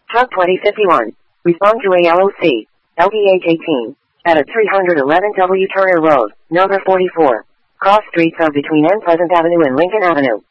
Truck 2051. Respond to ALOC. LPH 18. At 311 W. Turner Road, number 44. Cross streets of between N. Pleasant Avenue and Lincoln Avenue.